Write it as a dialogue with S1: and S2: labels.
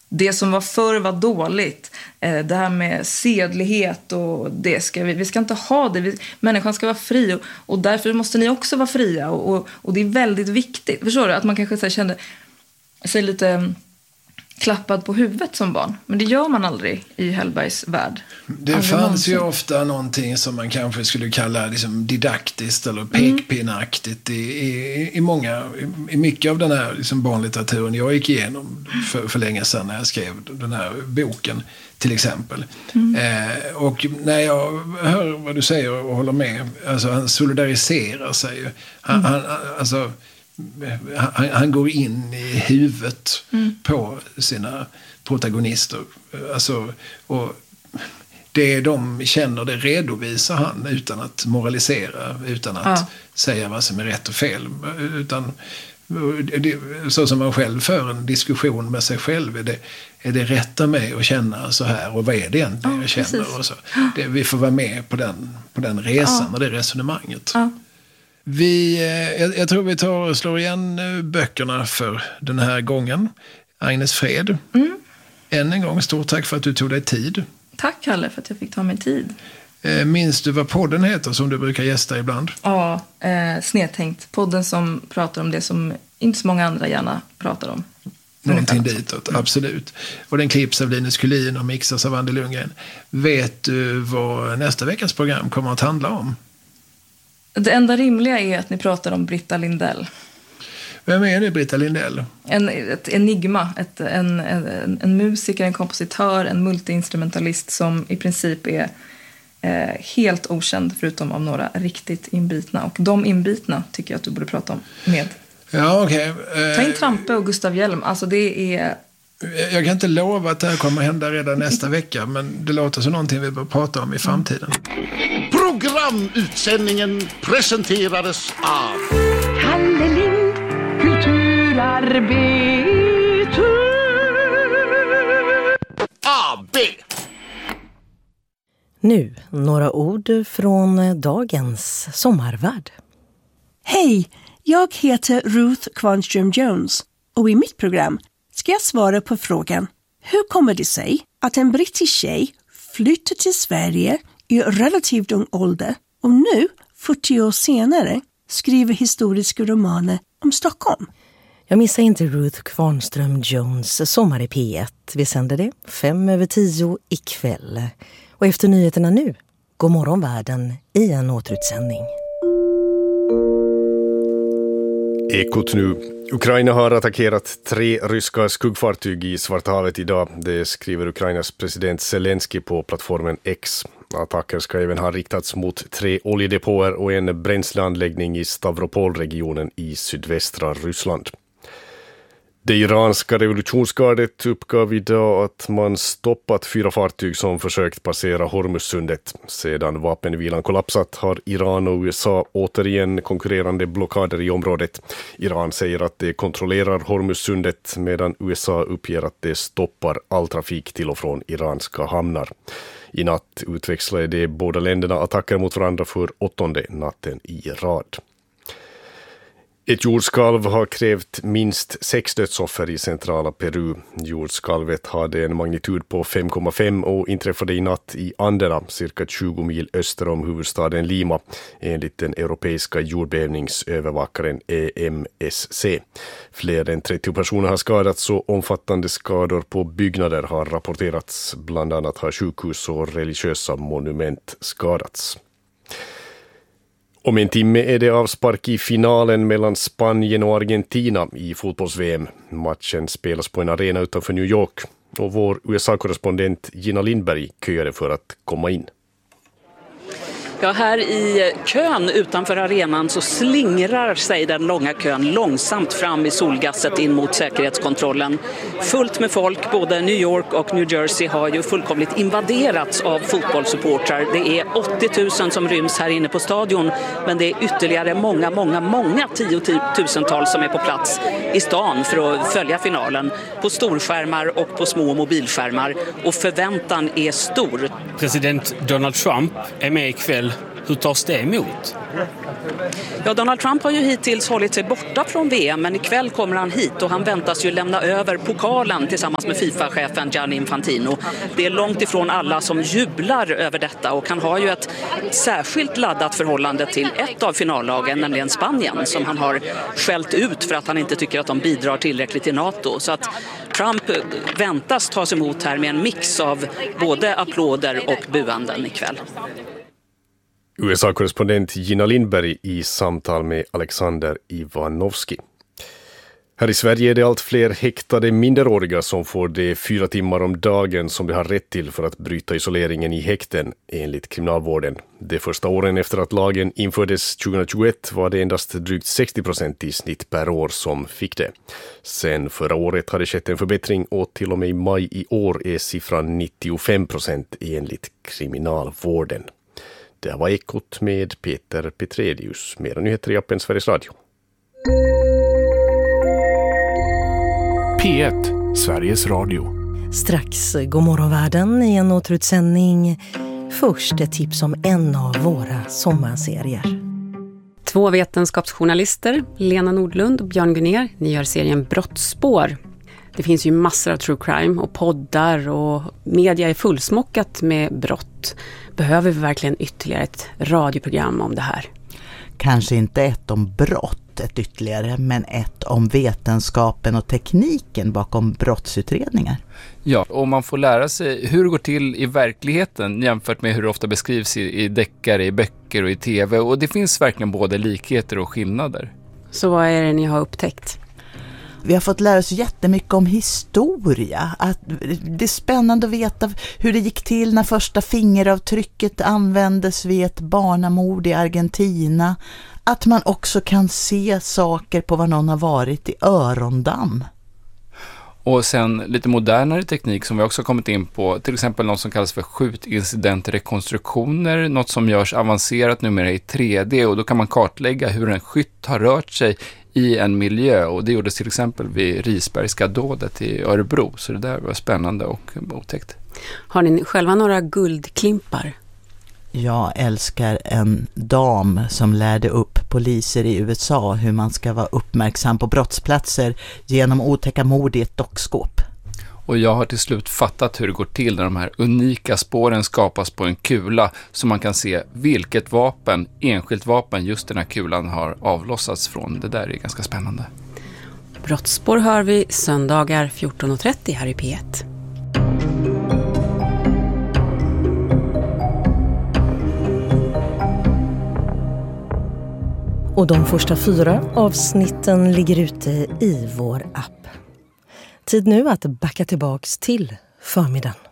S1: det som var förr var dåligt. Det här med sedlighet och det ska vi ska inte ha det. Människan ska vara fri och därför måste ni också vara fria. Och det är väldigt viktigt. Förstår du? Att man kanske så här kände sig lite klappad på huvudet som barn. Men det gör man aldrig i Hellbergs värld.
S2: Det fanns ju ofta någonting som man kanske skulle kalla liksom didaktiskt eller pekpinnaktigt i mycket av den här liksom barnlitteraturen jag gick igenom för länge sedan när jag skrev den här boken till exempel. Och när jag hör vad du säger och håller med, alltså han solidariserar sig ju. Han går in i huvudet på sina protagonister. Alltså, och det de känner, det redovisar han utan att moralisera, utan att säga vad som är rätt och fel. Utan så som man själv för en diskussion med sig själv, är det rätt av mig att känna så här, och vad är det egentligen jag känner? Och så. Vi får vara med på den resan och det resonemanget. Jag tror vi tar och slår igen böckerna för den här gången. Agnes Fred, än en gång stort tack för att du tog dig tid.
S1: Tack Kalle för att jag fick ta mig tid.
S2: Minns du vad podden heter som du brukar gästa ibland?
S1: Ja, Snedtänkt. Podden som pratar om det som inte så många andra gärna pratar om.
S2: Någonting ditåt, absolut. Och den klipps av Linus Kullin och mixas av Andy Lundgren. Vet du vad nästa veckas program kommer att handla om?
S1: Det enda rimliga är att ni pratar om Britta Lindell.
S2: Vem är det, Britta Lindell?
S1: Ett enigma, en musiker, en kompositör, en multiinstrumentalist som i princip är helt okänd förutom av några riktigt inbitna. Och de inbitna tycker jag att du borde prata om med.
S2: Ja, okej.
S1: Ta in Trampe och Gustav Hjelm. Alltså det är...
S2: Jag kan inte lova att det här kommer hända redan nästa vecka, men det låter som någonting vi bör prata om i framtiden.
S3: Programutsändningen presenterades av
S4: Kalle Lind, kulturarbetare.
S3: AB.
S5: Nu några ord från dagens sommarvärld.
S6: Hej, jag heter Ruth Kvarnström Jones och i mitt program ska jag svara på frågan: hur kommer det sig att en brittisk tjej flyttar till Sverige i relativt ung ålder och nu, 40 år senare, skriver historiska romaner om Stockholm?
S5: Jag missar inte Ruth Kvarnström Jones sommar i P1. Vi sänder det 5:10 ikväll. Och efter nyheterna nu, God morgon världen i en återutsändning.
S7: Ekot nu. Ukraina har attackerat 3 ryska skuggfartyg i Svarta havet idag. Det skriver Ukrainas president Zelensky på plattformen X. Attacker ska även ha riktats mot 3 oljedepåer och en bränsleanläggning i Stavropol-regionen i sydvästra Ryssland. Det iranska revolutionsgardet uppgav idag att man stoppat 4 fartyg som försökt passera Hormuzsundet. Sedan vapenvilan kollapsat har Iran och USA återigen konkurrerande blockader i området. Iran säger att det kontrollerar Hormuzsundet medan USA uppger att det stoppar all trafik till och från iranska hamnar. I natt utväxlade de båda länderna attacker mot varandra för 8:e natten i rad. Ett jordskalv har krävt minst 6 dödsoffer i centrala Peru. Jordskalvet hade en magnitud på 5,5 och inträffade i natt i Anderna, cirka 20 mil öster om huvudstaden Lima, enligt den europeiska jordbävningsövervakaren EMSC. Fler än 30 personer har skadats och omfattande skador på byggnader har rapporterats. Bland annat har sjukhus och religiösa monument skadats. Om en timme är det avspark i finalen mellan Spanien och Argentina i fotbolls-VM. Matchen spelas på en arena utanför New York och vår USA-korrespondent Gina Lindberg köade för att komma in.
S8: Ja, här i kön utanför arenan så slingrar sig den långa kön långsamt fram i solgasset in mot säkerhetskontrollen. Fullt med folk, både New York och New Jersey har ju fullkomligt invaderats av fotbollssupportrar. Det är 80 000 som ryms här inne på stadion, men det är ytterligare många tiotusentals som är på plats i stan för att följa finalen på storskärmar och på små mobilskärmar, och förväntan är stor.
S9: President Donald Trump är med ikväll. Hur tas det emot?
S8: Ja, Donald Trump har ju hittills hållit sig borta från VM, men ikväll kommer han hit och han väntas ju lämna över pokalen tillsammans med FIFA-chefen Gianni Infantino. Det är långt ifrån alla som jublar över detta och han har ju ett särskilt laddat förhållande till ett av finallagen, nämligen Spanien, som han har skällt ut för att han inte tycker att de bidrar tillräckligt till NATO. Så att Trump väntas tas emot här med en mix av både applåder och buanden ikväll.
S7: USA-korrespondent Gina Lindberg i samtal med Alexander Ivanovski. Här i Sverige är det allt fler häktade minderåriga som får de 4 timmar om dagen som de har rätt till för att bryta isoleringen i häkten enligt kriminalvården. De första åren efter att lagen infördes 2021 var det endast drygt 60% i snitt per år som fick det. Sen förra året har det skett en förbättring och till och med i maj i år är siffran 95% enligt kriminalvården. Det var Ekot med Peter Petrelius. Mera nyheter i appen Sveriges Radio.
S9: P1, Sveriges Radio.
S5: Strax Godmorgonvärlden i en återutsändning. Först ett tips om en av våra sommarserier.
S10: 2 vetenskapsjournalister, Lena Nordlund och Björn Gunnér, ni gör serien Brottsspår. Det finns ju massor av true crime och poddar och media är fullsmockat med brott. Behöver vi verkligen ytterligare ett radioprogram om det här?
S11: Kanske inte ett om brott, ett ytterligare, men ett om vetenskapen och tekniken bakom brottsutredningar.
S12: Ja, och man får lära sig hur det går till i verkligheten jämfört med hur det ofta beskrivs i deckare, i böcker och i tv. Och det finns verkligen både likheter och skillnader.
S10: Så vad är det ni har upptäckt?
S11: Vi har fått lära oss jättemycket om historia. Att det är spännande att veta hur det gick till när första fingeravtrycket användes vid ett barnamord i Argentina. Att man också kan se saker på vad någon har varit i örondamm.
S12: Och sen lite modernare teknik som vi också kommit in på. Till exempel något som kallas för skjutincidentrekonstruktioner. Något som görs avancerat numera i 3D. Och då kan man kartlägga hur en skytt har rört sig i en miljö. Och det gjordes till exempel vid Risbergska dådet i Örebro. Så det där var spännande och otäckt.
S10: Har ni själva några guldklimpar?
S11: Jag älskar en dam som lärde upp poliser i USA hur man ska vara uppmärksam på brottsplatser genom otäcka mord i ett dockskåp.
S12: Och jag har till slut fattat hur det går till när de här unika spåren skapas på en kula så man kan se vilket vapen, enskilt vapen just den här kulan har avlossats från. Det där är ganska spännande.
S10: Brottsspår hör vi söndagar 14.30 här i P1.
S5: Och de första 4 avsnitten ligger ute i vår app. Tid nu att backa tillbaks till förmiddagen.